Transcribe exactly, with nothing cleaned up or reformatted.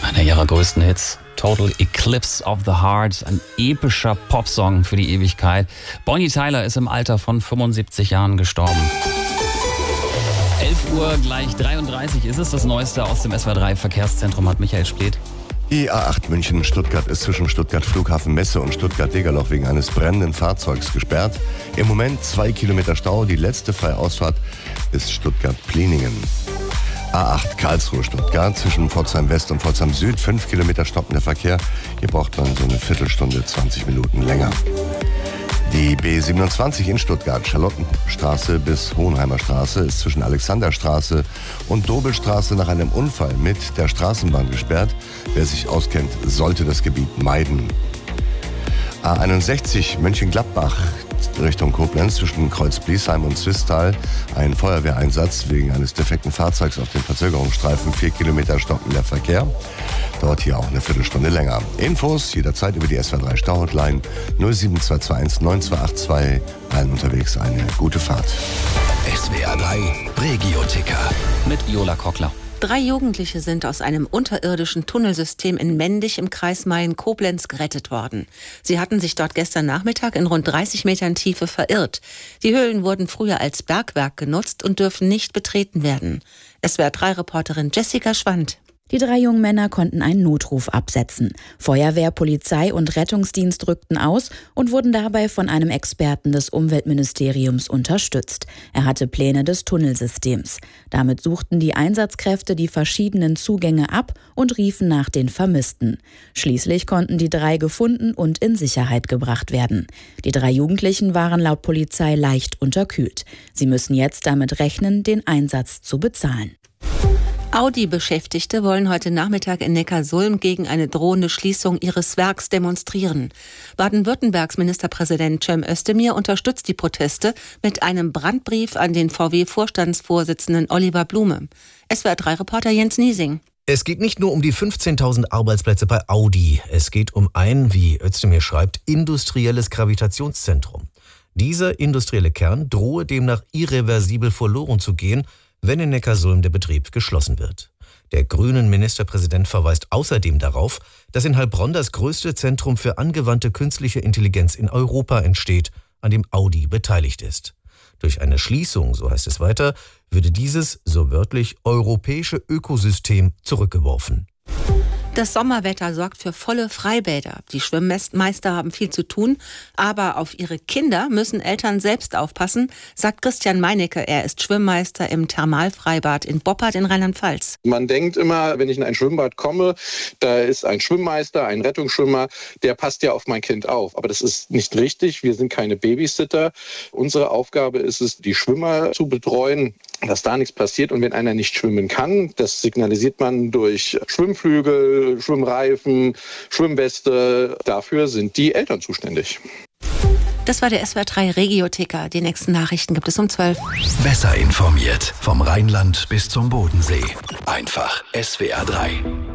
Einer ihrer größten Hits, Total Eclipse of the Heart, ein epischer Popsong für die Ewigkeit. Bonnie Tyler ist im Alter von fünfundsiebzig Jahren gestorben. elf Uhr gleich dreiunddreißig ist es, das Neueste aus dem S W R drei Verkehrszentrum hat Michael Spleth. Die A acht München-Stuttgart ist zwischen Stuttgart Flughafen Messe und Stuttgart-Degerloch wegen eines brennenden Fahrzeugs gesperrt. Im Moment zwei Kilometer Stau, die letzte freie Ausfahrt ist Stuttgart-Pliningen. A acht Karlsruhe-Stuttgart zwischen Pforzheim West und Pforzheim Süd, fünf Kilometer stockender Verkehr. Hier braucht man so eine Viertelstunde, zwanzig Minuten länger. Die B siebenundzwanzig in Stuttgart, Charlottenstraße bis Hohenheimer Straße, ist zwischen Alexanderstraße und Dobelstraße nach einem Unfall mit der Straßenbahn gesperrt. Wer sich auskennt, sollte das Gebiet meiden. A einundsechzig Mönchengladbach Richtung Koblenz zwischen Kreuz-Bliesheim und Swisttal. Ein Feuerwehreinsatz wegen eines defekten Fahrzeugs auf dem Verzögerungsstreifen. Vier Kilometer stockender Verkehr. Dauert hier auch eine Viertelstunde länger. Infos jederzeit über die S W R drei Stau-Hotline null sieben zwei zwei eins neun zwei acht zwei. Allen unterwegs eine gute Fahrt. S W R drei Regio-Ticker Mit Viola Kockler. Drei Jugendliche sind aus einem unterirdischen Tunnelsystem in Mendig im Kreis Mayen-Koblenz gerettet worden. Sie hatten sich dort gestern Nachmittag in rund dreißig Metern Tiefe verirrt. Die Höhlen wurden früher als Bergwerk genutzt und dürfen nicht betreten werden. S W R drei Reporterin Jessica Schwand. Die drei jungen Männer konnten einen Notruf absetzen. Feuerwehr, Polizei und Rettungsdienst rückten aus und wurden dabei von einem Experten des Umweltministeriums unterstützt. Er hatte Pläne des Tunnelsystems. Damit suchten die Einsatzkräfte die verschiedenen Zugänge ab und riefen nach den Vermissten. Schließlich konnten die drei gefunden und in Sicherheit gebracht werden. Die drei Jugendlichen waren laut Polizei leicht unterkühlt. Sie müssen jetzt damit rechnen, den Einsatz zu bezahlen. Audi-Beschäftigte wollen heute Nachmittag in Neckarsulm gegen eine drohende Schließung ihres Werks demonstrieren. Baden-Württembergs Ministerpräsident Cem Özdemir unterstützt die Proteste mit einem Brandbrief an den V W-Vorstandsvorsitzenden Oliver Blume. S W R drei Reporter Jens Niesing. Es geht nicht nur um die fünfzehntausend Arbeitsplätze bei Audi. Es geht um ein, wie Özdemir schreibt, industrielles Gravitationszentrum. Dieser industrielle Kern drohe demnach irreversibel verloren zu gehen, wenn in Neckarsulm der Betrieb geschlossen wird. Der grünen Ministerpräsident verweist außerdem darauf, dass in Heilbronn das größte Zentrum für angewandte künstliche Intelligenz in Europa entsteht, an dem Audi beteiligt ist. Durch eine Schließung, so heißt es weiter, würde dieses, so wörtlich, europäische Ökosystem zurückgeworfen. Das Sommerwetter sorgt für volle Freibäder. Die Schwimmmeister haben viel zu tun, aber auf ihre Kinder müssen Eltern selbst aufpassen, sagt Christian Meinecke. Er ist Schwimmmeister im Thermalfreibad in Boppard in Rheinland-Pfalz. Man denkt immer, wenn ich in ein Schwimmbad komme, da ist ein Schwimmmeister, ein Rettungsschwimmer, der passt ja auf mein Kind auf. Aber das ist nicht richtig. Wir sind keine Babysitter. Unsere Aufgabe ist es, die Schwimmer zu betreuen, dass da nichts passiert. Und wenn einer nicht schwimmen kann, das signalisiert man durch Schwimmflügel, Schwimmreifen, Schwimmweste. Dafür sind die Eltern zuständig. Das war der S W R drei Regio-Ticker. Die nächsten Nachrichten gibt es um zwölf. Besser informiert vom Rheinland bis zum Bodensee. Einfach S W R drei.